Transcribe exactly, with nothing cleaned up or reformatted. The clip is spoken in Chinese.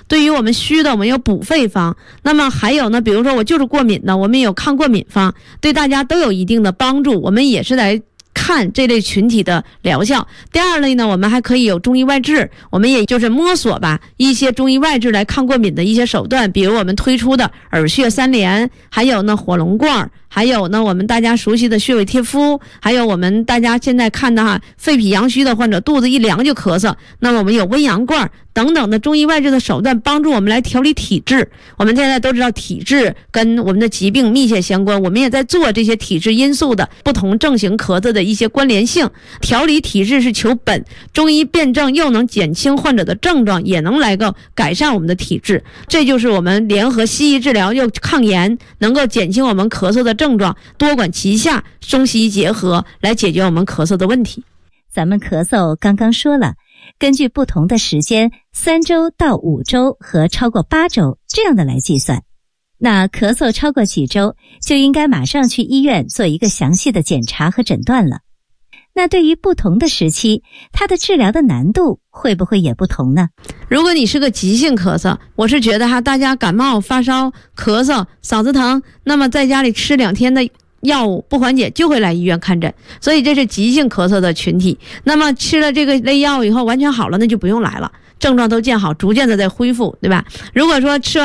对于我们虚的，我们有补肺方。那么还有呢，比如说我就是过敏的，我们有抗过敏方，对大家都有一定的帮助。我们也是来看这类群体的疗效。第二类呢，我们还可以有中医外治，我们也就是摸索吧一些中医外治来抗过敏的一些手段，比如我们推出的耳穴三连，还有呢火龙罐，还有呢我们大家熟悉的穴位贴敷，还有我们大家现在看的哈肺脾阳虚的患者肚子一凉就咳嗽，那么我们有温阳罐等等的中医外治的手段，帮助我们来调理体质。我们现在都知道体质跟我们的疾病密切相关，我们也在做这些体质因素的不同症型咳嗽的一些关联性。调理体质是求本，中医辨证又能减轻患者的症状，也能来够改善我们的体质。这就是我们联合西医治疗又抗炎，能够减轻我们咳嗽的症状，多管齐下，中西医结合来解决我们咳嗽的问题。 咱们咳嗽刚刚说了，根据不同的时间，三周到五周和超过八周这样的来计算。那咳嗽超过几周，就应该马上去医院做一个详细的检查和诊断了。那对于不同的时期，它的治疗的难度会不会也不同呢？ 如果你是个急性咳嗽，我是觉得哈，大家感冒、发烧、咳嗽、嗓子疼，那么在家里吃两天的药物不缓解，就会来医院看诊，所以这是急性咳嗽的群体。那么吃了这个类药以后完全好了，那就不用来了，症状都见好，逐渐的在恢复，对吧？如果说吃完